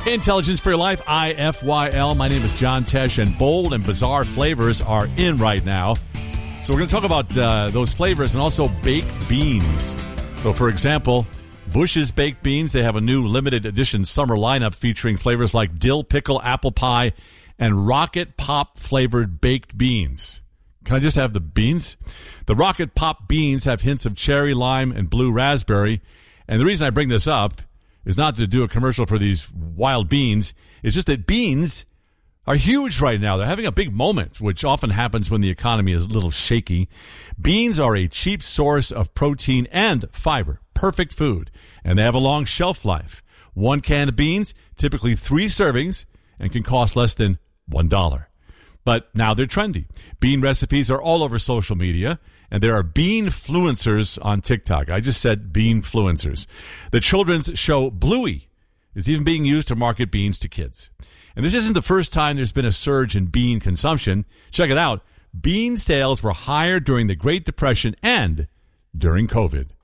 Intelligence for Your Life, IFYL. My name is John Tesh, and bold and bizarre flavors are in right now. So we're going to talk about those flavors and also baked beans. So, for example, Bush's Baked Beans, they have a new limited edition summer lineup featuring flavors like dill pickle apple pie and rocket pop flavored baked beans. Can I just have the beans? The rocket pop beans have hints of cherry, lime, and blue raspberry. And the reason I bring this up is not to do a commercial for these wild beans. It's just that beans are huge right now. They're having a big moment, which often happens when the economy is a little shaky. Beans are a cheap source of protein and fiber. Perfect food. And they have a long shelf life. One can of beans, typically 3 servings, and can cost less than $1. But now they're trendy. Bean recipes are all over social media, and there are bean-fluencers on TikTok. I just said bean-fluencers. The children's show Bluey is even being used to market beans to kids. And this isn't the first time there's been a surge in bean consumption. Check it out. Bean sales were higher during the Great Depression and during COVID.